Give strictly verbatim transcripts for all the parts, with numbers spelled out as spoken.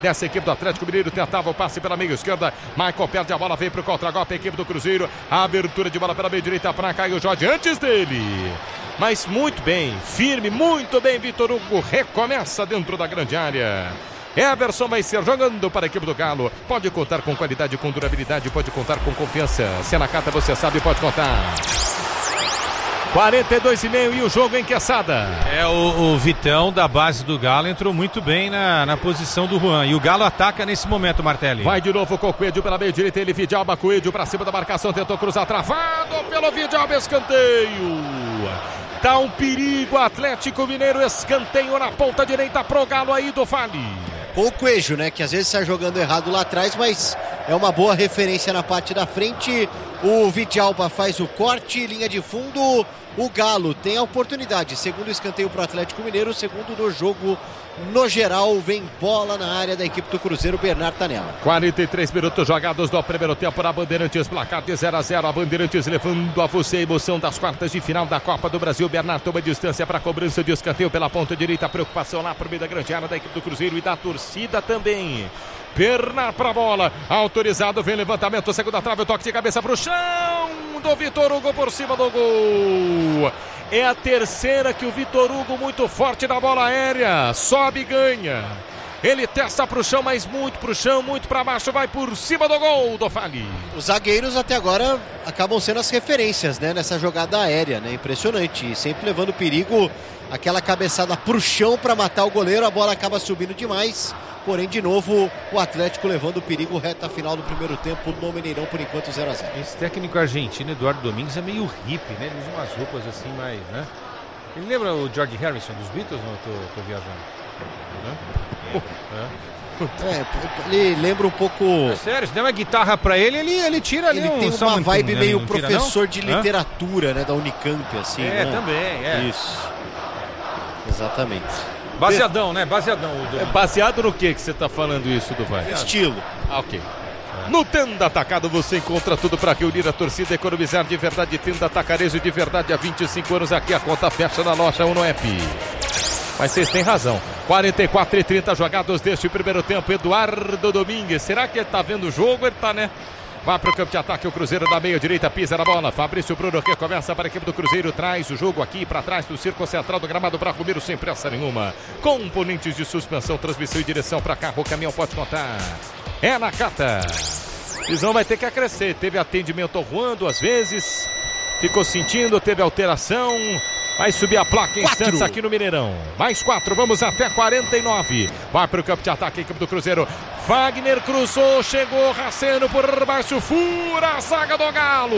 Dessa equipe do Atlético Mineiro tentava o passe pela meia esquerda. Michael perde a bola, vem para o contra-golpe. A equipe do Cruzeiro. A abertura de bola pela meia direita para Caio Jorge antes dele. Mas muito bem, firme, muito bem. Vitor Hugo recomeça dentro da grande área. Everson vai ser jogando para a equipe do Galo. Pode contar com qualidade, com durabilidade, pode contar com confiança. Se é na carta, você sabe, pode contar. quarenta e dois e meio e o jogo em Quesada. É, o, o Vitão da base do Galo entrou muito bem na, na posição do Juan. E o Galo ataca nesse momento, Martelli. Vai de novo com o Coelho pela meia direita. Ele Vidalba, Coelho para cima da marcação. Tentou cruzar, travado pelo Vidalba, escanteio. Dá um perigo, Atlético Mineiro, escanteio na ponta direita pro Galo aí do Fale. Com o Coelho, né, que às vezes está jogando errado lá atrás, mas é uma boa referência na parte da frente. O Vidalba faz o corte, linha de fundo. O Galo tem a oportunidade. Segundo escanteio para o Atlético Mineiro, segundo do jogo no geral. Vem bola na área da equipe do Cruzeiro, Bernardo Tanella. quarenta e três minutos jogados do primeiro tempo na Bandeirantes, placar de zero a zero. A Bandeirantes levando a você a emoção das quartas de final da Copa do Brasil. Bernardo toma distância para a cobrança de escanteio pela ponta direita. Preocupação lá para o meio da grande área da equipe do Cruzeiro e da torcida também. Bernardo para a bola, autorizado, vem levantamento, segunda trave, o toque de cabeça para o chão do Vitor Hugo por cima do gol. É a terceira que o Vitor Hugo, muito forte na bola aérea, sobe e ganha. Ele testa para o chão, mas muito para o chão, muito para baixo, vai por cima do gol do Fagner. Os zagueiros até agora acabam sendo as referências, né, nessa jogada aérea, né? Impressionante, sempre levando perigo, aquela cabeçada para o chão para matar o goleiro, a bola acaba subindo demais. Porém, de novo, o Atlético levando o perigo, reta final do primeiro tempo no Mineirão, por enquanto zero a zero. Esse técnico argentino, Eduardo Domingues, é meio hippie, né? Ele usa umas roupas assim mais, né? Ele lembra o George Harrison dos Beatles? Não, eu tô, tô viajando. Né? É, ele lembra um pouco... É sério, se der uma guitarra pra ele, ele, ele tira ali ele um... Ele tem uma vibe meio não professor tira, de literatura, né? Da Unicamp, assim. É, né? também, é. Isso. Exatamente. Baseadão, né? Baseadão. É baseado no que que você tá falando isso, do Vai? Estilo. Ah, ok. É. No Tenda Atacado você encontra tudo para reunir a torcida, economizar de verdade. Tenda Atacarejo de verdade há vinte e cinco anos. Aqui a conta fecha na loja Uno App. Mas vocês têm razão. quarenta e quatro e trinta jogados deste primeiro tempo. Eduardo Domingues. Será que ele tá vendo o jogo? Ele tá, né? Vai para o campo de ataque, o Cruzeiro da meia direita, pisa na bola. Fabrício Bruno que começa para a equipe do Cruzeiro, traz o jogo aqui para trás do círculo central do gramado para Romero sem pressa nenhuma. Componentes de suspensão, transmissão e direção para carro, o caminhão pode contar. É na carta. Visão vai ter que acrescer. Teve atendimento ao Juan duas vezes, ficou sentindo, teve alteração. Vai subir a placa em instantes aqui no Mineirão. Mais quatro, vamos até quarenta e nove. Vai para o campo de ataque, a equipe do Cruzeiro. Wagner cruzou, chegou, Raceno por baixo, fura a zaga do Galo.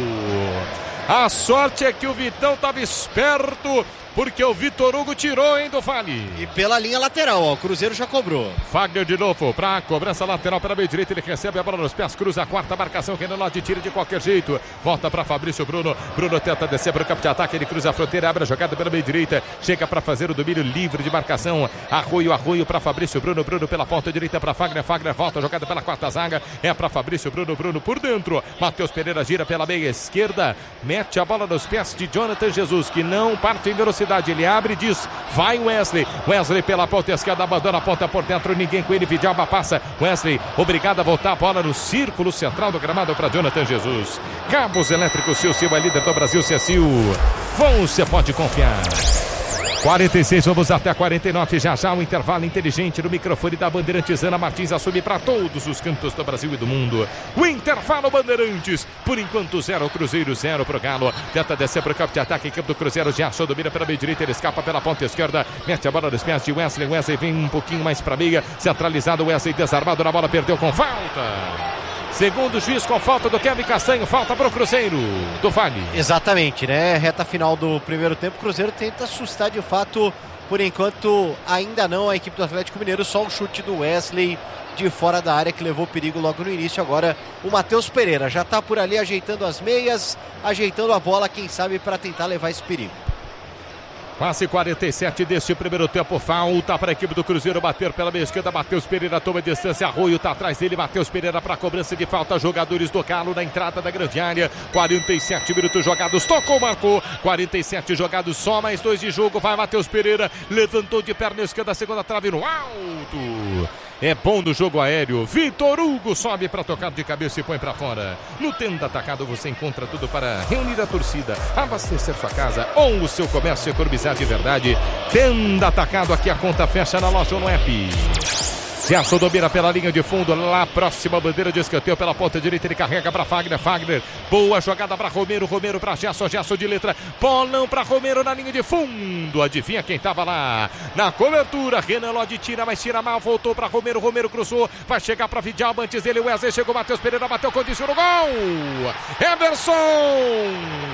A sorte é que o Vitão estava esperto, porque o Vitor Hugo tirou, hein, do Fale. E pela linha lateral, ó, o Cruzeiro já cobrou. Wagner de novo, para a cobrança lateral pela meia direita, ele recebe a bola nos pés, cruza a quarta marcação, Renan tira de qualquer jeito, volta para Fabrício Bruno, Bruno tenta descer para o campo de ataque, ele cruza a fronteira, abre a jogada pela meia direita, chega para fazer o domínio livre de marcação, Arroio, Arroio para Fabrício Bruno, Bruno pela ponta direita para Fagner, Fagner volta a jogada pela quarta zaga, é para Fabrício Bruno, Bruno por dentro, Matheus Pereira gira pela meia esquerda, mete a bola nos pés de Jonathan Jesus, que não parte em velocidade, ele abre e diz, vai Wesley, Wesley pela ponta esquerda, abandona a ponta por dentro, ninguém com ele, Vidalba passa, Wesley, obrigado a voltar a bola no círculo central do gramado para Jonathan Jesus. Cabos elétricos, Sil Sil é líder do Brasil, Cecil, você pode confiar. quarenta e seis, vamos até quarenta e nove, já já o um intervalo inteligente no microfone da Bandeirantes. Ana Martins assume para todos os cantos do Brasil e do mundo. O intervalo Bandeirantes, por enquanto zero Cruzeiro, zero pro Galo. Tenta descer para o campo de ataque, equipe do Cruzeiro já achou, domina pela meia direita, ele escapa pela ponta esquerda, mete a bola nos pés de Wesley, Wesley vem um pouquinho mais para meia, centralizado, Wesley desarmado na bola, perdeu com falta. Segundo o juiz, com falta do Kevin Castanho, falta para o Cruzeiro, do Fale. Exatamente, né? Reta final do primeiro tempo, o Cruzeiro tenta assustar de fato, por enquanto ainda não a equipe do Atlético Mineiro, só o chute do Wesley de fora da área que levou perigo logo no início. Agora o Matheus Pereira já está por ali ajeitando as meias, ajeitando a bola, quem sabe para tentar levar esse perigo. Quase quarenta e sete deste primeiro tempo, falta para a equipe do Cruzeiro bater pela meia esquerda, Matheus Pereira toma distância, Arroio está atrás dele, Matheus Pereira para a cobrança de falta, jogadores do Galo na entrada da grande área, quarenta e sete minutos jogados, tocou, marcou, quarenta e sete jogados, só mais dois de jogo, vai Matheus Pereira, levantou de perna esquerda, segunda trave no alto. é bom no jogo aéreo. Vitor Hugo sobe para tocar de cabeça e põe para fora. No Tenda Atacado você encontra tudo para reunir a torcida, abastecer sua casa ou o seu comércio, economizar de verdade. Tenda Atacado, aqui a conta fecha na loja ou no app. Gerson domina pela linha de fundo, lá próxima bandeira de escanteio pela ponta direita, ele carrega para Fagner, Fagner, boa jogada para Romero, Romero para Gerson, Gerson de letra, bolão para Romero na linha de fundo, adivinha quem estava lá na cobertura, Renan Lodi tira, mas tira mal, voltou para Romero, Romero cruzou, vai chegar para Vidal, antes dele o Wesley, chegou Matheus Pereira, bateu, condicionou o gol, Everson!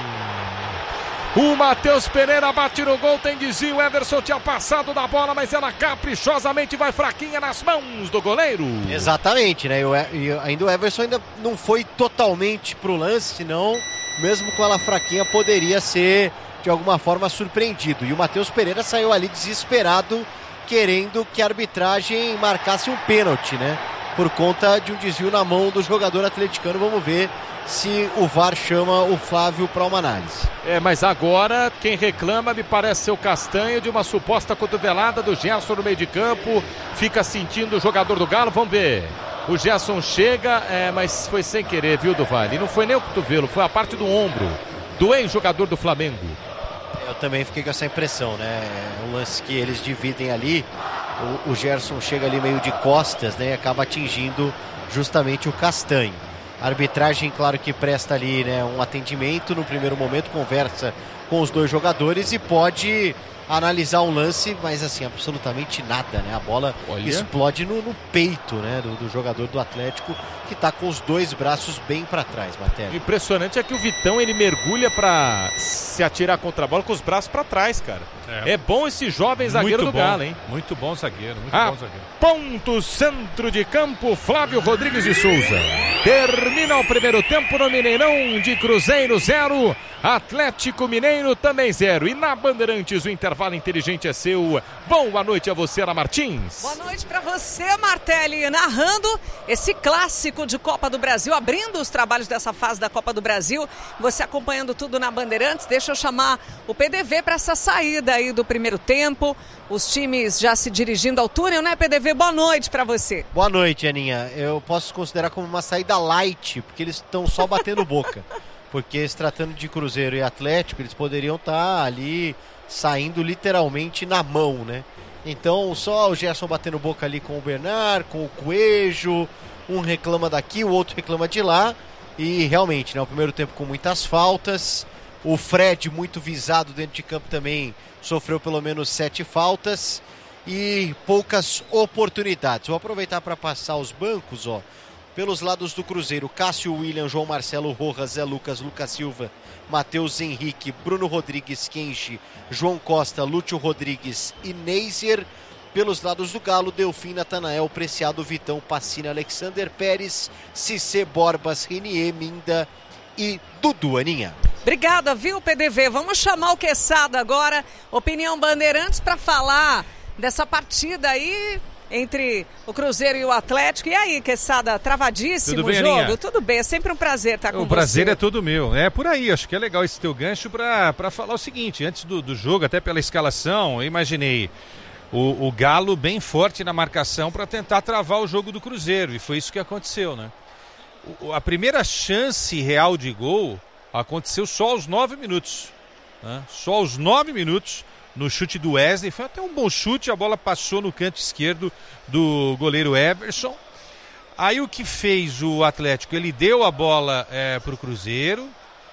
O Matheus Pereira bate no gol, tem desvio, o Everson tinha passado da bola, mas ela caprichosamente vai fraquinha nas mãos do goleiro. Exatamente, né? E ainda o Everson ainda não foi totalmente pro lance, senão, mesmo com ela fraquinha, poderia ser de alguma forma surpreendido. E o Matheus Pereira saiu ali desesperado, querendo que a arbitragem marcasse um pênalti, né? Por conta de um desvio na mão do jogador atleticano. Vamos ver se o V A R chama o Flávio para uma análise. É, mas agora quem reclama me parece ser o Castanho, de uma suposta cotovelada do Gerson no meio de campo. Fica sentindo o jogador do Galo, vamos ver. O Gerson chega, é, mas foi sem querer, viu, Duval? E não foi nem o cotovelo, foi a parte do ombro do ex-jogador do Flamengo. Eu também fiquei com essa impressão, né? É um lance que eles dividem ali. O, o Gerson chega ali meio de costas, né? E acaba atingindo justamente o Castanho. A arbitragem, claro que presta ali, né, um atendimento no primeiro momento, conversa com os dois jogadores e pode analisar um lance, mas assim, absolutamente nada, né? A bola Olha. explode no, no peito, né, do, do jogador do Atlético, que está com os dois braços bem para trás, Matéria. O impressionante é que o Vitão, ele mergulha para se atirar contra a bola com os braços para trás, cara. É. é bom esse jovem zagueiro muito do bom, Galo, hein? Muito bom zagueiro, muito ah, bom zagueiro. Ponto centro de campo, Flávio Rodrigues de Souza. Termina o primeiro tempo no Mineirão, de Cruzeiro zero, Atlético Mineiro também zero. E na Bandeirantes o intervalo inteligente é seu. Boa noite a você, Ana Martins. Boa noite para você, Martelli, narrando esse clássico de Copa do Brasil, abrindo os trabalhos dessa fase da Copa do Brasil. Você acompanhando tudo na Bandeirantes. Deixa eu chamar o P D V para essa saída aí do primeiro tempo. Os times já se dirigindo ao túnel, né, P D V? Boa noite para você. Boa noite, Aninha. Eu posso considerar como uma saída light, porque eles estão só batendo boca. Porque se tratando de Cruzeiro e Atlético, eles poderiam estar ali saindo literalmente na mão, né? Então só o Gerson batendo boca ali com o Bernard, com o Coelho, um reclama daqui, o outro reclama de lá. E realmente, né, o primeiro tempo com muitas faltas. O Fred, muito visado dentro de campo, também sofreu pelo menos sete faltas e poucas oportunidades. Vou aproveitar para passar os bancos, ó. Pelos lados do Cruzeiro, Cássio, William, João Marcelo, Rojas, Zé Lucas, Lucas Silva, Matheus Henrique, Bruno Rodrigues, Kenji, João Costa, Lúcio Rodrigues e Neiser. Pelos lados do Galo, Delfim, Natanael, Preciado, Vitão, Pacini, Alexander Pérez, Cissé, Borbas, Renier, Minda e Dudu, Aninha. Obrigada, viu, P D V? Vamos chamar o Quesada agora, Opinião Bandeirantes, para falar dessa partida aí entre o Cruzeiro e o Atlético. E aí, Quesada, travadíssimo o jogo? Aninha? Tudo bem, é sempre um prazer estar com você. O prazer é todo meu. É por aí, acho que é legal esse teu gancho para falar o seguinte, antes do, do jogo, até pela escalação, eu imaginei o, o Galo bem forte na marcação para tentar travar o jogo do Cruzeiro, e foi isso que aconteceu, né? O, a primeira chance real de gol aconteceu só aos nove minutos, né? Só aos nove minutos, no chute do Wesley, foi até um bom chute, a bola passou no canto esquerdo do goleiro Everson. Aí o que fez o Atlético? Ele deu a bola é, para o Cruzeiro,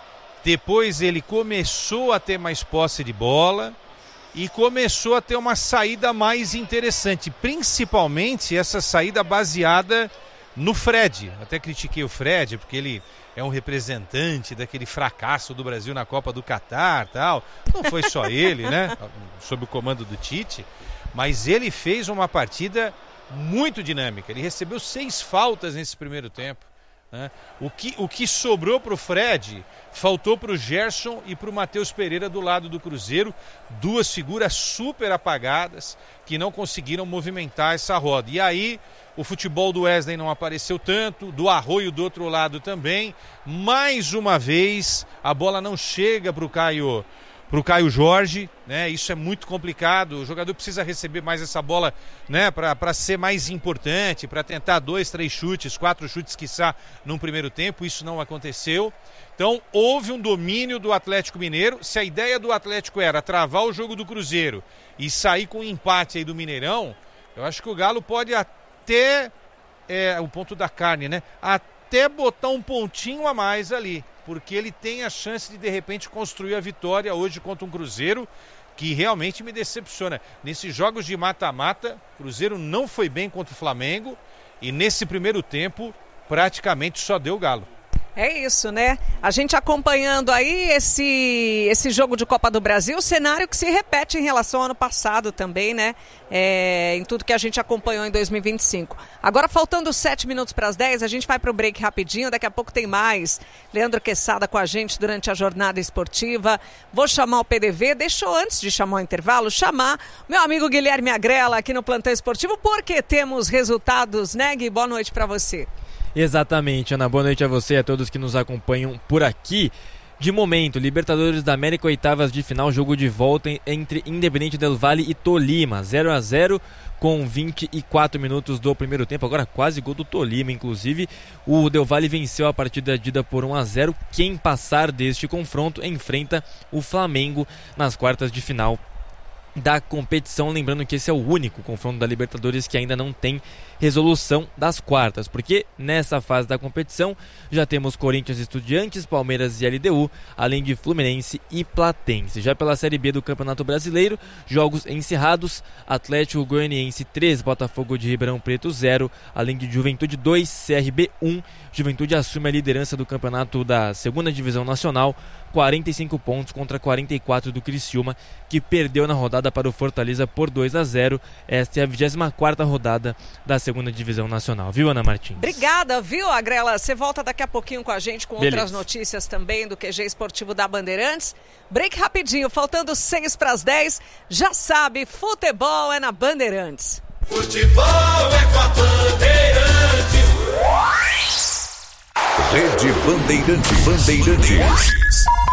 depois ele começou a ter mais posse de bola e começou a ter uma saída mais interessante, principalmente essa saída baseada no Fred. Até critiquei o Fred, porque ele é um representante daquele fracasso do Brasil na Copa do Catar, tal. Não foi só ele, né, sob o comando do Tite, mas ele fez uma partida muito dinâmica. Ele recebeu seis faltas nesse primeiro tempo, né? O que, o que sobrou para o Fred faltou para o Gerson e para o Matheus Pereira do lado do Cruzeiro, duas figuras super apagadas que não conseguiram movimentar essa roda. E aí o futebol do Wesley não apareceu tanto, do Arroio do outro lado também. Mais uma vez a bola não chega para o Caio pro Caio Jorge, né? Isso é muito complicado. O jogador precisa receber mais essa bola, né? Para ser mais importante, para tentar dois, três chutes, quatro chutes, quiçá, num primeiro tempo. Isso não aconteceu. Então, houve um domínio do Atlético Mineiro. Se a ideia do Atlético era travar o jogo do Cruzeiro e sair com um empate aí do Mineirão, eu acho que o Galo pode até, é, o ponto da carne, né? Até botar um pontinho a mais ali, porque ele tem a chance de, de repente, construir a vitória hoje contra um Cruzeiro que realmente me decepciona. Nesses jogos de mata-mata, o Cruzeiro não foi bem contra o Flamengo e nesse primeiro tempo praticamente só deu Galo. É isso, né? A gente acompanhando aí esse, esse jogo de Copa do Brasil, cenário que se repete em relação ao ano passado também, né? É, em tudo que a gente acompanhou em dois mil e vinte e cinco. Agora, faltando sete minutos para as dez, a gente vai para o break rapidinho, daqui a pouco tem mais. Leandro Quesada com a gente durante a jornada esportiva. Vou chamar o P D V, deixa eu, antes de chamar o intervalo, chamar meu amigo Guilherme Agrela aqui no Plantão Esportivo, porque temos resultados, né, Gui? Boa noite para você. Exatamente, Ana, boa noite a você e a todos que nos acompanham por aqui. De momento, Libertadores da América, oitavas de final, jogo de volta entre Independiente del Valle e Tolima, zero a zero com vinte e quatro minutos do primeiro tempo, agora quase gol do Tolima, inclusive. O Del Valle venceu a partida de ida por um a zero, quem passar deste confronto enfrenta o Flamengo nas quartas de final da competição, lembrando que esse é o único confronto da Libertadores que ainda não tem resolução das quartas, porque nessa fase da competição já temos Corinthians, Estudiantes, Palmeiras e L D U, além de Fluminense e Platense. Já pela Série B do Campeonato Brasileiro, jogos encerrados: Atlético Goianiense três, Botafogo de Ribeirão Preto zero, além de Juventude dois, C R B um. Juventude assume a liderança do campeonato da segunda divisão nacional, quarenta e cinco pontos contra quarenta e quatro do Criciúma, que perdeu na rodada para o Fortaleza por dois a zero. Esta é a vigésima quarta rodada da segunda divisão nacional, viu, Ana Martins? Obrigada, viu, Agrela? Você volta daqui a pouquinho com a gente com Beleza. Outras notícias também do Q G Esportivo da Bandeirantes. Break rapidinho, faltando seis para as dez. Já sabe, futebol é na Bandeirantes. Futebol é com a Bandeirantes. Rede Bandeirantes. Bandeirantes.